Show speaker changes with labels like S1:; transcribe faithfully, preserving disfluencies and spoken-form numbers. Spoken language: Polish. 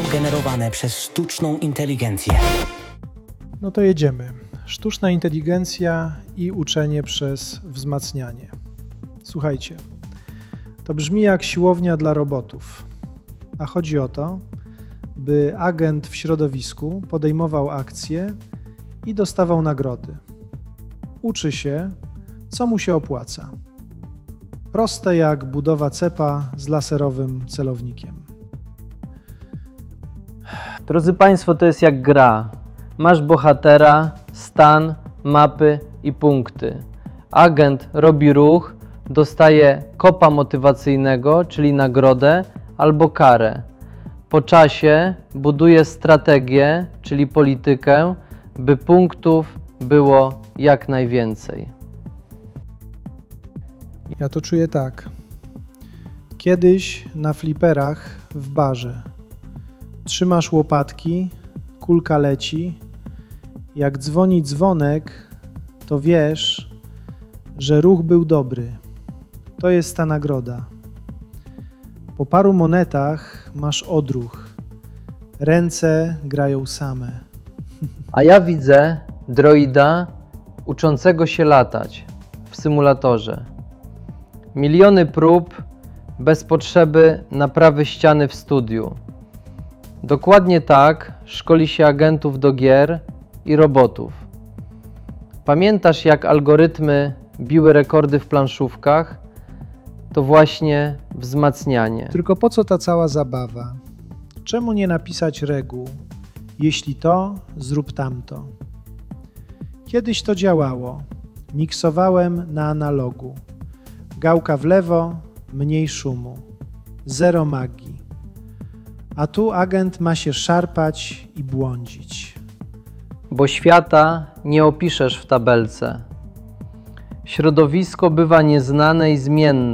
S1: generowane przez sztuczną inteligencję.
S2: No to jedziemy. Sztuczna inteligencja i uczenie przez wzmacnianie. Słuchajcie, to brzmi jak siłownia dla robotów, a chodzi o to, by agent w środowisku podejmował akcje i dostawał nagrody. Uczy się, co mu się opłaca. Proste jak budowa cepa z laserowym celownikiem.
S3: Drodzy Państwo, to jest jak gra. Masz bohatera, stan, mapy i punkty. Agent robi ruch, dostaje kopa motywacyjnego, czyli nagrodę, albo karę. Po czasie buduje strategię, czyli politykę, by punktów było jak najwięcej.
S2: Ja to czuję tak. Kiedyś na fliperach w barze trzymasz łopatki, kulka leci. Jak dzwoni dzwonek, to wiesz, że ruch był dobry. To jest ta nagroda. Po paru monetach masz odruch. Ręce grają same.
S3: A ja widzę droida uczącego się latać w symulatorze. Miliony prób bez potrzeby naprawy ściany w studiu. Dokładnie tak szkoli się agentów do gier i robotów. Pamiętasz, jak algorytmy biły rekordy w planszówkach? To właśnie wzmacnianie.
S2: Tylko po co ta cała zabawa? Czemu nie napisać reguł? Jeśli to, zrób tamto. Kiedyś to działało. Miksowałem na analogu. Gałka w lewo, mniej szumu. Zero magii. A tu agent ma się szarpać i błądzić.
S3: Bo świata nie opiszesz w tabelce. Środowisko bywa nieznane i zmienne.